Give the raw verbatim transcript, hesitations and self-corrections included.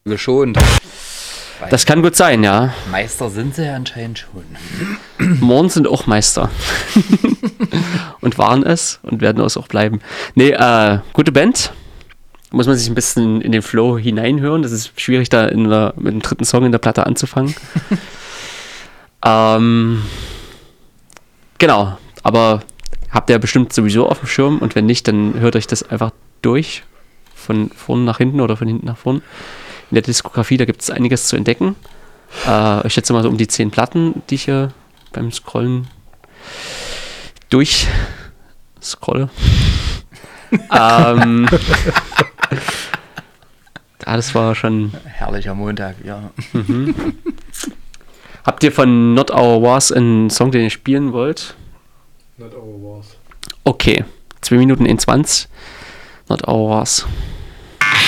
geschont. Das kann gut sein, ja. Meister sind sie ja anscheinend schon. Morgen sind auch Meister. Und waren es und werden es auch bleiben. Nee, äh, gute Band. Muss man sich ein bisschen in den Flow hineinhören. Das ist schwierig, da in der, mit dem dritten Song in der Platte anzufangen. ähm, genau, aber habt ihr bestimmt sowieso auf dem Schirm und wenn nicht, dann hört euch das einfach durch. Von vorn nach hinten oder von hinten nach vorn. In der Diskografie, da gibt es einiges zu entdecken. Äh, ich schätze mal so um die zehn Platten, die ich hier beim Scrollen durch scrolle. ähm, ja, das war schon... Herrlicher Montag, ja. Mhm. Habt ihr von Not Our Wars einen Song, den ihr spielen wollt? Not Our Wars. Okay, zwei Minuten in zwanzig. Not Our Wars.